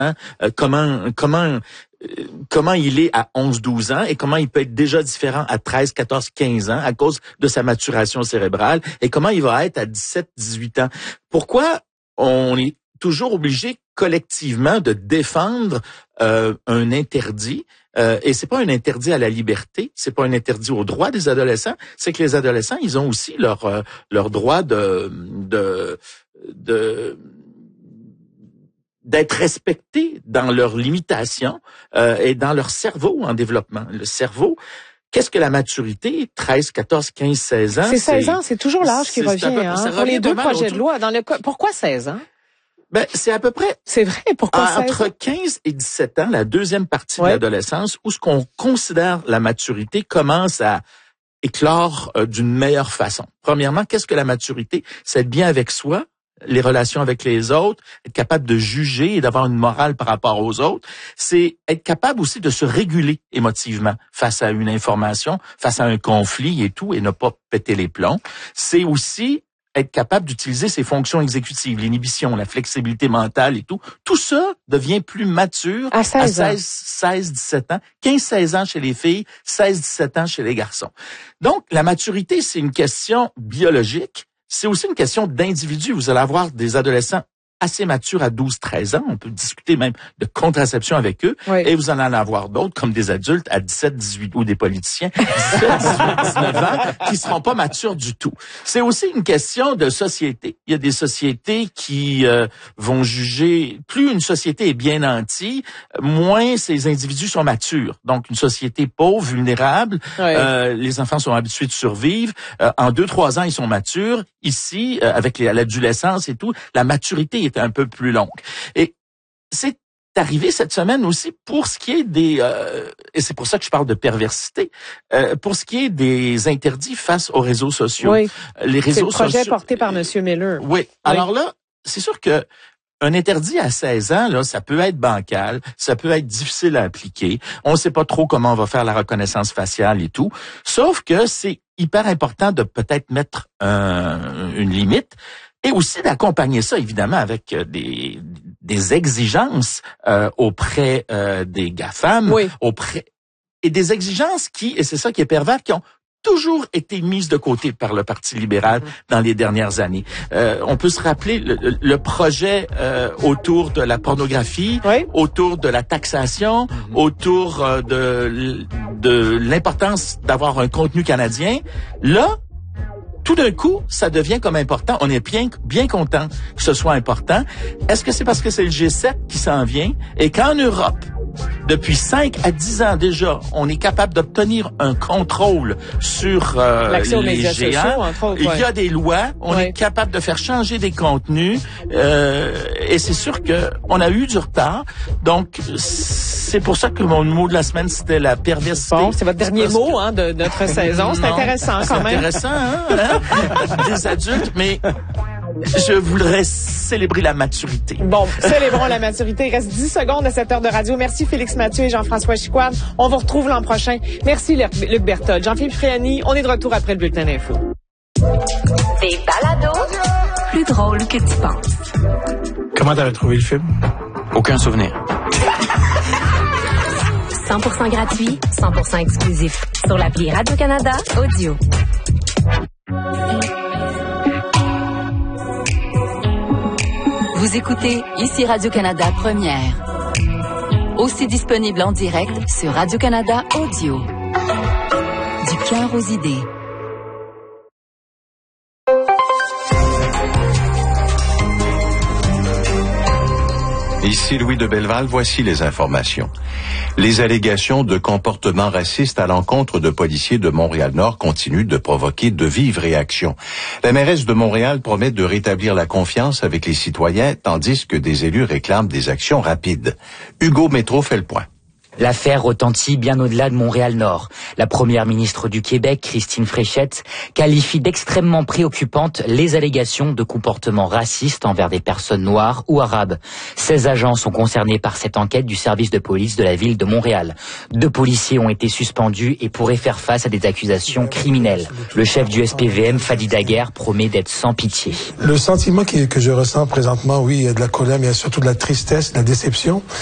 comment il est à 11-12 ans et comment il peut être déjà différent à 13, 14, 15 ans à cause de sa maturation cérébrale et comment il va être à 17, 18 ans. Pourquoi on est toujours obligé collectivement de défendre un interdit et c'est pas un interdit à la liberté, c'est pas un interdit aux droits des adolescents, c'est que les adolescents, ils ont aussi leur droit d'être respectés dans leurs limitations et dans leur cerveau en développement. Le cerveau, qu'est-ce que la maturité? 13, 14, 15, 16 ans. C'est 16 ans, c'est toujours l'âge qui revient pour les deux projets de loi. Pourquoi 16 ans? Ben, c'est à peu près. C'est vrai, pourquoi 16 ans? Entre 15 et 17 ans, la deuxième partie de l'adolescence, où ce qu'on considère la maturité commence à éclore d'une meilleure façon. Premièrement, qu'est-ce que la maturité? C'est être bien avec soi, les relations avec les autres, être capable de juger et d'avoir une morale par rapport aux autres. C'est être capable aussi de se réguler émotivement face à une information, face à un conflit et tout, et ne pas péter les plombs. C'est aussi être capable d'utiliser ses fonctions exécutives, l'inhibition, la flexibilité mentale et tout. Tout ça devient plus mature à 16, 17 ans, 15-16 ans chez les filles, 16-17 ans chez les garçons. Donc, la maturité, c'est une question biologique. C'est aussi une question d'individu. Vous allez avoir des adolescents assez matures à 12-13 ans. On peut discuter même de contraception avec eux. Oui. Et vous en allez avoir d'autres, comme des adultes à 17-18 ou des politiciens, 17-18-19 ans, qui seront pas matures du tout. C'est aussi une question de société. Il y a des sociétés qui vont juger, plus une société est bien nantie, moins ces individus sont matures. Donc, une société pauvre, vulnérable, les enfants sont habitués de survivre. En 2-3 ans, ils sont matures. Ici, avec l'adolescence et tout, la maturité est un peu plus longue. Et c'est arrivé cette semaine aussi pour ce qui est des... et c'est pour ça que je parle de perversité, pour ce qui est des interdits face aux réseaux sociaux. Oui. Les réseaux c'est le projet sociaux, porté par M. Miller. Oui. Alors là, c'est sûr que un interdit à 16 ans, là, ça peut être bancal, ça peut être difficile à appliquer. On ne sait pas trop comment on va faire la reconnaissance faciale et tout. Sauf que c'est hyper important de peut-être mettre une limite et aussi d'accompagner ça, évidemment, avec des exigences auprès des GAFAM, et des exigences qui, et c'est ça qui est pervers, qui ont toujours été mises de côté par le Parti libéral dans les dernières années. On peut se rappeler le projet autour de la pornographie, autour de la taxation, autour de l'importance d'avoir un contenu canadien. Là, tout d'un coup, ça devient comme important. On est bien content que ce soit important. Est-ce que c'est parce que c'est le G7 qui s'en vient et qu'en Europe, depuis 5 à 10 ans déjà, on est capable d'obtenir un contrôle sur l'accès aux médias géants. Sociaux, entre autres, Il y a des lois, on est capable de faire changer des contenus et c'est sûr que on a eu du retard. Donc c'est pour ça que mon mot de la semaine c'était la perversité. Bon, c'est votre dernier mot de notre saison, c'est intéressant quand même. C'est intéressant des adultes, mais je voudrais célébrer la maturité. Bon, célébrons la maturité. Il reste 10 secondes à cette heure de radio. Merci Félix Mathieu et Jean-François Chicoine. On vous retrouve l'an prochain. Merci Luc Berthold. Jean-Philippe Fréani, on est de retour après le bulletin d'info. Des balados plus drôles que tu penses. Comment t'avais trouvé le film? Aucun souvenir. 100% gratuit, 100% exclusif. Sur l'appli Radio-Canada Audio. Vous écoutez ici Radio-Canada Première. Aussi disponible en direct sur Radio-Canada Audio. Du cœur aux idées. Ici Louis de Belleval, voici les informations. Les allégations de comportements racistes à l'encontre de policiers de Montréal-Nord continuent de provoquer de vives réactions. La mairesse de Montréal promet de rétablir la confiance avec les citoyens, tandis que des élus réclament des actions rapides. Hugo Métro fait le point. L'affaire retentit bien au-delà de Montréal-Nord. La première ministre du Québec, Christine Fréchette, qualifie d'extrêmement préoccupantes les allégations de comportements racistes envers des personnes noires ou arabes. 16 agents sont concernés par cette enquête du service de police de la ville de Montréal. 2 policiers ont été suspendus et pourraient faire face à des accusations criminelles. Le chef du SPVM, Fadi Daguerre, promet d'être sans pitié. Le sentiment que je ressens présentement, oui, il y a de la colère, mais il y a surtout de la tristesse, de la déception.